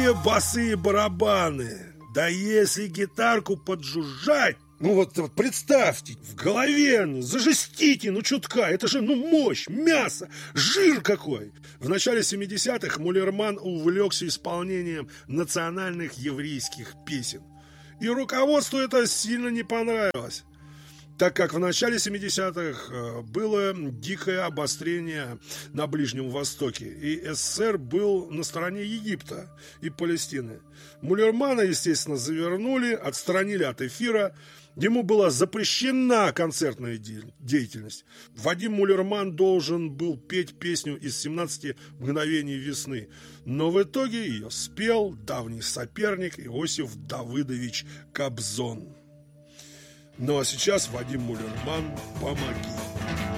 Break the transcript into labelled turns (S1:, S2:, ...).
S1: Какие басы и барабаны! Да если гитарку поджужжать, ну вот представьте, в голове, зажестите, чутка, это же, мощь, мясо, жир какой. В начале 70-х Муллерман увлекся исполнением национальных еврейских песен. И руководству это сильно не понравилось, так как в начале 70-х было дикое обострение на Ближнем Востоке, и СССР был на стороне Египта и Палестины. Муллермана, естественно, завернули, отстранили от эфира, ему была запрещена концертная деятельность. Вадим Муллерман должен был петь песню из 17 мгновений весны, но в итоге ее спел давний соперник Иосиф Давыдович Кобзон. Ну а сейчас, Вадим Муллерман, помоги.